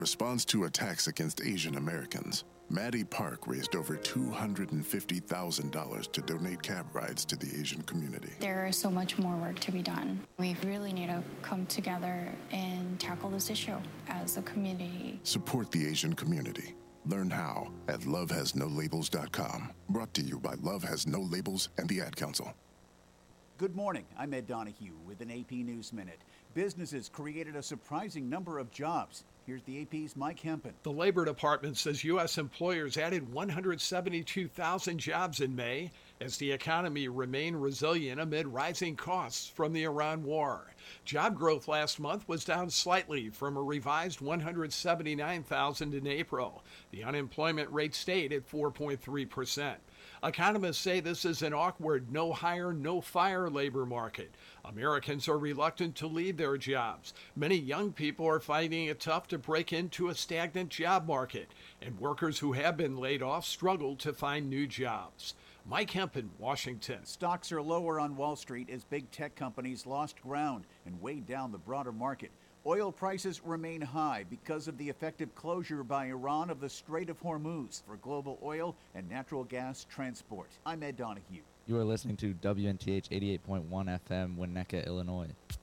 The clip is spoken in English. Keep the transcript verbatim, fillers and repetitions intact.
Response to attacks against Asian Americans, Maddie Park raised over two hundred fifty thousand dollars to donate cab rides to the Asian community. There is so much more work to be done. We really need to come together and tackle this issue as a community. Support the Asian community. Learn how at love has no labels dot com. Brought to you by Love Has No Labels and the Ad Council. Good morning. I'm Ed Donahue with an A P News Minute. Businesses created a surprising number of jobs. Here's the A P's Mike Hempen. The Labor Department says U S employers added one hundred seventy-two thousand jobs in May as the economy remained resilient amid rising costs from the Iran war. Job growth last month was down slightly from a revised one hundred seventy-nine thousand in April. The unemployment rate stayed at four point three percent. Economists say this is an awkward no hire, no fire labor market. Americans are reluctant to leave their jobs. Many young people are finding it tough to break into a stagnant job market, and workers who have been laid off struggle to find new jobs. Mike Hempen, Washington. Stocks are lower on Wall Street as big tech companies lost ground and weighed down the broader market. Oil prices remain high because of the effective closure by Iran of the Strait of Hormuz for global oil and natural gas transport. I'm Ed Donahue. You are listening to W N T H eighty-eight point one F M, Winnetka, Illinois.